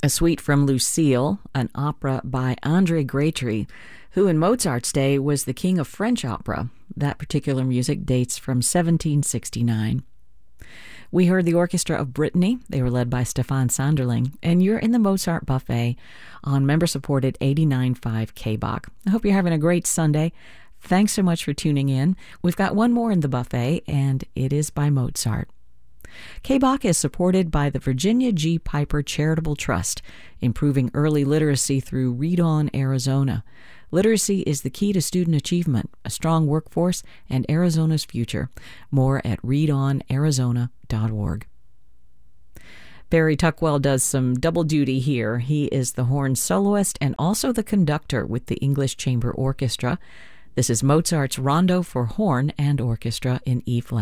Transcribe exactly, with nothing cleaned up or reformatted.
A Suite from Lucille, an opera by André Grétry, who in Mozart's day was the king of French opera. That particular music dates from seventeen sixty-nine. We heard the Orchestra of Brittany. They were led by Stefan Sanderling. And you're in the Mozart Buffet on member-supported eighty-nine point five K B O C. I hope you're having a great Sunday. Thanks so much for tuning in. We've got one more in the buffet, and it is by Mozart. K B O C is supported by the Virginia G. Piper Charitable Trust, improving early literacy through Read On Arizona. Literacy is the key to student achievement, a strong workforce, and Arizona's future. More at read on arizona dot org. Barry Tuckwell does some double duty here. He is the horn soloist and also the conductor with the English Chamber Orchestra. This is Mozart's Rondo for Horn and Orchestra in E-flat.